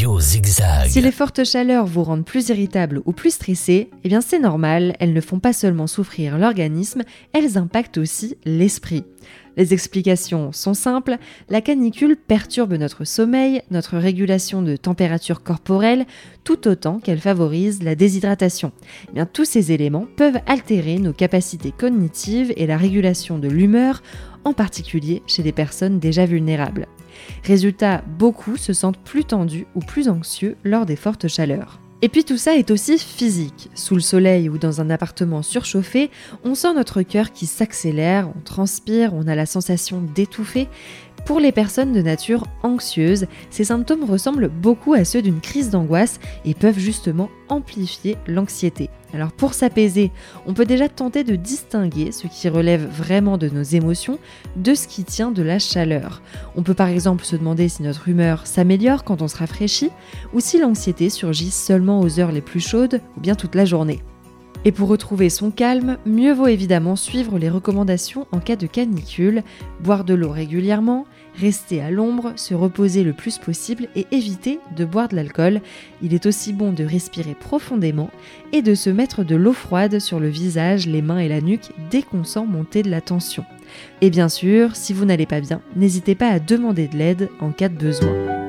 Radio Zigzag. Si les fortes chaleurs vous rendent plus irritable ou plus stressé, eh bien c'est normal, elles ne font pas seulement souffrir l'organisme, elles impactent aussi l'esprit. Les explications sont simples, la canicule perturbe notre sommeil, notre régulation de température corporelle, tout autant qu'elle favorise la déshydratation. Eh bien, tous ces éléments peuvent altérer nos capacités cognitives et la régulation de l'humeur, en particulier chez des personnes déjà vulnérables. Résultat, beaucoup se sentent plus tendus ou plus anxieux lors des fortes chaleurs. Et puis tout ça est aussi physique. Sous le soleil ou dans un appartement surchauffé, on sent notre cœur qui s'accélère, on transpire, on a la sensation d'étouffer. Pour les personnes de nature anxieuse, ces symptômes ressemblent beaucoup à ceux d'une crise d'angoisse et peuvent justement amplifier l'anxiété. Alors pour s'apaiser, on peut déjà tenter de distinguer ce qui relève vraiment de nos émotions de ce qui tient de la chaleur. On peut par exemple se demander si notre humeur s'améliore quand on se rafraîchit ou si l'anxiété surgit seulement aux heures les plus chaudes ou bien toute la journée. Et pour retrouver son calme, mieux vaut évidemment suivre les recommandations en cas de canicule, boire de l'eau régulièrement, rester à l'ombre, se reposer le plus possible et éviter de boire de l'alcool. Il est aussi bon de respirer profondément et de se mettre de l'eau froide sur le visage, les mains et la nuque dès qu'on sent monter de la tension. Et bien sûr, si vous n'allez pas bien, n'hésitez pas à demander de l'aide en cas de besoin.